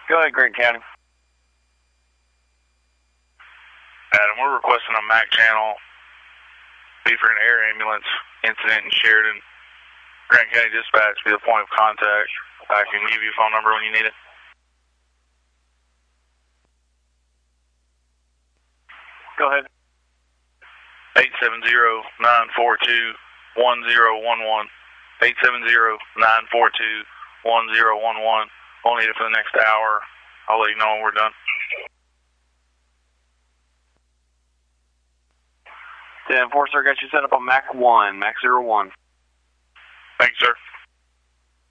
Go ahead, Grant County. Adam, we're requesting a MAC channel. Be for an air ambulance incident in Sheridan. Grant County Dispatch be the point of contact. I can give you a phone number when you need it. Go ahead. 870-942-1011. 870-942-1011. We'll need it for the next hour. I'll let you know when we're done. 10-4, sir, got you set up on MAC 1, MAC 01. Thank you, sir.